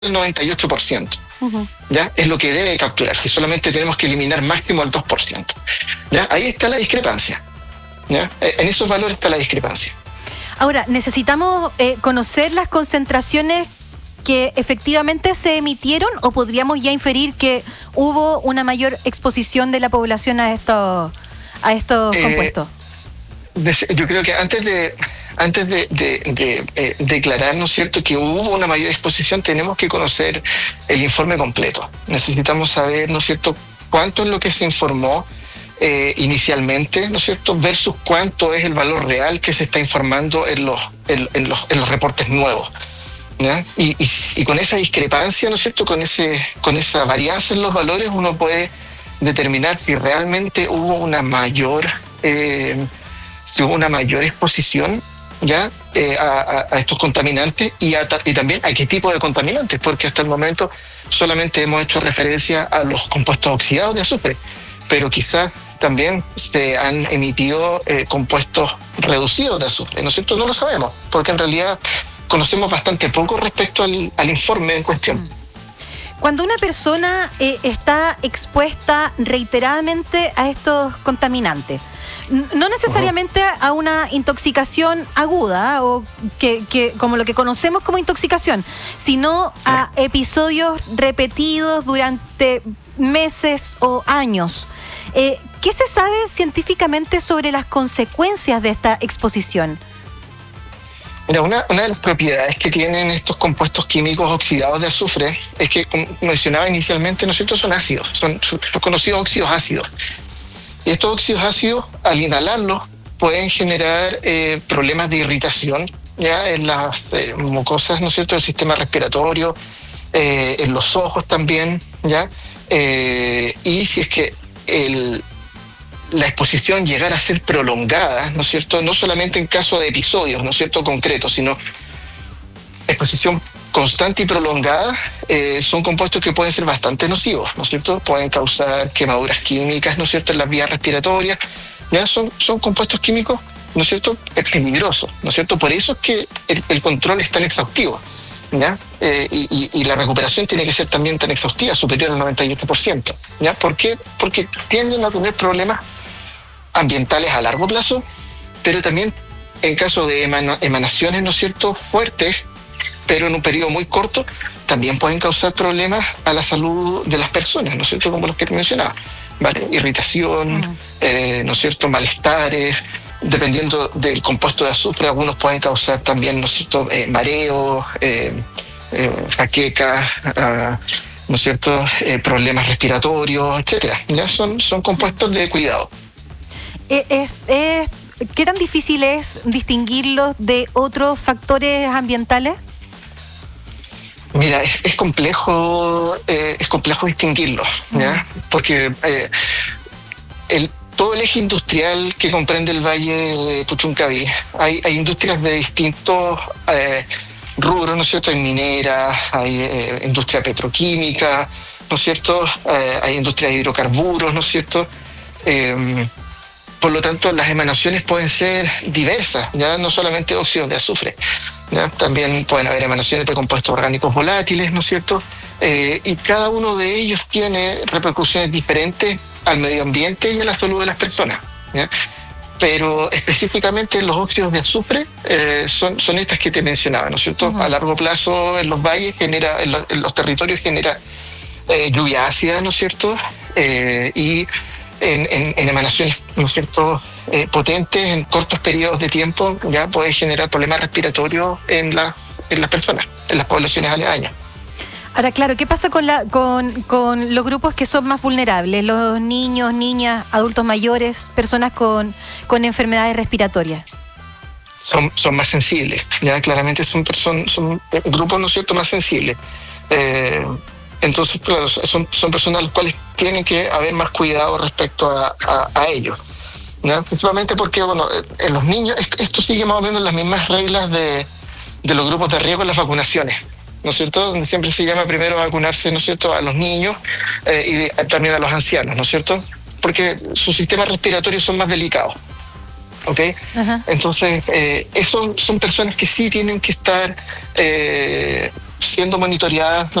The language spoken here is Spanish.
el 98%. Ujú. ¿Ya? Es lo que debe capturar, si solamente tenemos que eliminar máximo el 2%. ¿Ya? Ahí está la discrepancia. ¿Ya? En esos valores está la discrepancia. Ahora, necesitamos conocer las concentraciones que efectivamente se emitieron, o podríamos ya inferir que hubo una mayor exposición de la población a estos compuestos. Yo creo que antes de declarar, ¿no es cierto?, que hubo una mayor exposición, tenemos que conocer el informe completo. Necesitamos saber, ¿no es cierto?, cuánto es lo que se informó inicialmente, ¿no es cierto?, versus cuánto es el valor real que se está informando en los reportes nuevos. ¿Ya? Y con esa discrepancia, ¿no es cierto?, con esa varianza en los valores, uno puede determinar si realmente hubo una mayor exposición, ¿ya?, a estos contaminantes y también a qué tipo de contaminantes, porque hasta el momento solamente hemos hecho referencia a los compuestos oxidados de azufre, pero quizás también se han emitido compuestos reducidos de azufre, ¿no es cierto? No lo sabemos, porque en realidad conocemos bastante poco respecto al informe en cuestión. Cuando una persona está expuesta reiteradamente a estos contaminantes, no necesariamente a una intoxicación aguda o que como lo que conocemos como intoxicación, sino a episodios repetidos durante meses o años. ¿Qué se sabe científicamente sobre las consecuencias de esta exposición? Mira, una de las propiedades que tienen estos compuestos químicos oxidados de azufre es que, como mencionaba inicialmente, ¿no es cierto?, son ácidos, son los conocidos óxidos ácidos. Y estos óxidos ácidos, al inhalarlos, pueden generar problemas de irritación, ya en las mucosas, ¿no es cierto?, del sistema respiratorio, en los ojos también, ya. Y si es que la exposición llegara a ser prolongada, ¿no es cierto?, no solamente en caso de episodios, ¿no es cierto?, concretos, sino exposición constante y prolongada, son compuestos que pueden ser bastante nocivos, ¿no es cierto?, pueden causar quemaduras químicas, ¿no es cierto?, en las vías respiratorias, ya son compuestos químicos, ¿no es cierto?, peligrosos, ¿no es cierto?, por eso es que el control es tan exhaustivo, ¿ya? Y la recuperación tiene que ser también tan exhaustiva, superior al 98%, ¿ya? ¿Por qué? Porque tienden a tener problemas ambientales a largo plazo, pero también en caso de emanaciones, ¿no es cierto?, fuertes, pero en un periodo muy corto, también pueden causar problemas a la salud de las personas, ¿no es cierto?, como los que te mencionaba, ¿vale? Irritación, ¿no es cierto?, malestares, dependiendo del compuesto de azufre, algunos pueden causar también, ¿no es cierto?, mareo, jaquecas, ¿no es cierto?, problemas respiratorios, etcétera. Ya son compuestos de cuidado. ¿Qué tan difícil es distinguirlos de otros factores ambientales? Mira, es complejo distinguirlos, ¿ya? Porque todo el eje industrial que comprende el valle de Puchuncaví, hay industrias de distintos rubros, ¿no es cierto? Hay mineras, hay industria petroquímica, ¿no es cierto? Hay industria de hidrocarburos, ¿no es cierto? Por lo tanto, las emanaciones pueden ser diversas, ya no solamente óxidos de azufre, ¿ya? También pueden haber emanaciones de compuestos orgánicos volátiles, ¿no es cierto? Y cada uno de ellos tiene repercusiones diferentes al medio ambiente y a la salud de las personas, ¿ya? Pero específicamente los óxidos de azufre son estas que te mencionaba, ¿no es cierto? A largo plazo en los valles en los territorios genera lluvia ácida, ¿no es cierto? Y en emanaciones, ¿no es cierto?, potentes en cortos periodos de tiempo, ya puede generar problemas respiratorios en las personas, en las poblaciones aledañas. Ahora, claro, ¿qué pasa con los grupos que son más vulnerables? Los niños, niñas, adultos mayores, personas con enfermedades respiratorias. Son más sensibles, ya claramente son grupos, ¿no es cierto?, más sensibles. Entonces, claro, son personas a las cuales tienen que haber más cuidado respecto a ellos, ¿ya? Principalmente porque, bueno, en los niños, esto sigue más o menos las mismas reglas de los grupos de riesgo en las vacunaciones, ¿no es cierto? Siempre se llama primero vacunarse, ¿no es cierto?, a los niños y también a los ancianos, ¿no es cierto? Porque sus sistemas respiratorios son más delicados, ¿ok? Ajá. Entonces, son personas que sí tienen que estar siendo monitoreadas